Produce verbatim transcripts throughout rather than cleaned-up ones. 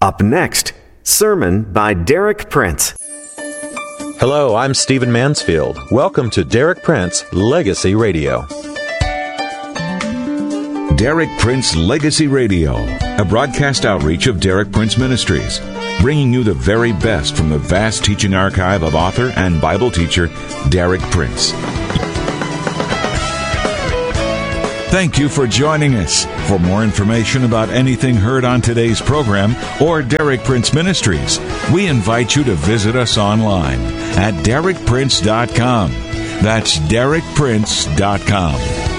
Up next, sermon by Derek Prince. Hello, I'm Stephen Mansfield. Welcome to Derek Prince Legacy Radio. Derek Prince Legacy Radio, a broadcast outreach of Derek Prince Ministries, bringing you the very best from the vast teaching archive of author and Bible teacher Derek Prince. Thank you for joining us. For more information about anything heard on today's program or Derek Prince Ministries, we invite you to visit us online at derek prince dot com. That's derek prince dot com.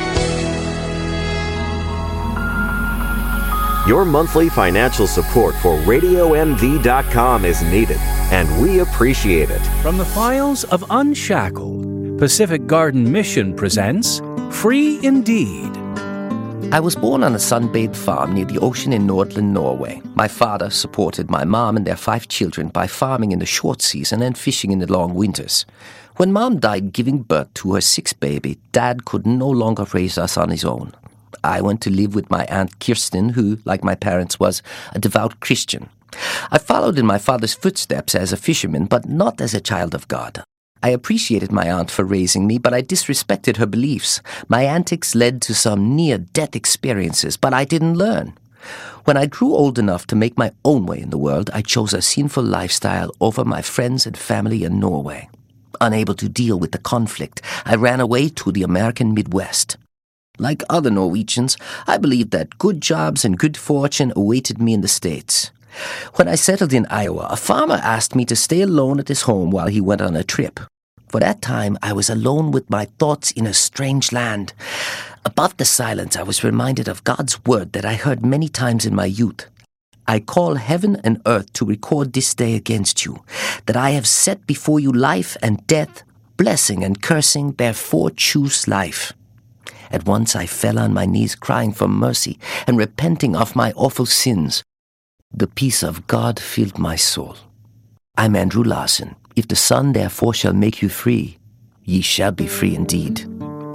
Your monthly financial support for radio m v dot com is needed, and we appreciate it. From the files of Unshackled, Pacific Garden Mission presents Free Indeed. I was born on a sun-bathed farm near the ocean in Nordland, Norway. My father supported my mom and their five children by farming in the short season and fishing in the long winters. When Mom died giving birth to her sixth baby, Dad could no longer raise us on his own. I went to live with my Aunt Kirsten, who, like my parents, was a devout Christian. I followed in my father's footsteps as a fisherman, but not as a child of God. I appreciated my aunt for raising me, but I disrespected her beliefs. My antics led to some near-death experiences, but I didn't learn. When I grew old enough to make my own way in the world, I chose a sinful lifestyle over my friends and family in Norway. Unable to deal with the conflict, I ran away to the American Midwest. Like other Norwegians, I believed that good jobs and good fortune awaited me in the States. When I settled in Iowa, a farmer asked me to stay alone at his home while he went on a trip. For that time, I was alone with my thoughts in a strange land. Above the silence, I was reminded of God's word that I heard many times in my youth. I call heaven and earth to record this day against you, that I have set before you life and death, blessing and cursing, therefore choose life. At once I fell on my knees crying for mercy and repenting of my awful sins. The peace of God filled my soul. I'm Andrew Larson. If the Son therefore shall make you free, ye shall be free indeed.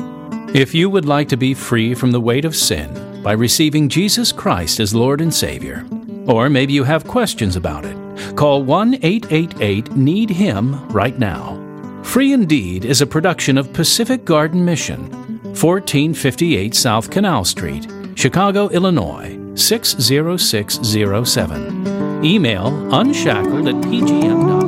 If you would like to be free from the weight of sin by receiving Jesus Christ as Lord and Savior, or maybe you have questions about it, call one eight eight eight need him right now. Free Indeed is a production of Pacific Garden Mission, fourteen fifty-eight South Canal Street, Chicago, Illinois, six zero six zero seven. Email unshackled at p g m dot com.